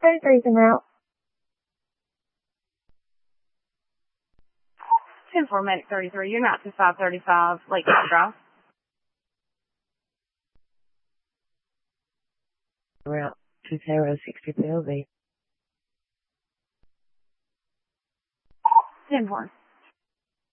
33 is en route. 10-4, Medic 33. You're not to 535 Lake Drive. Route 2060 PLV. 10-4.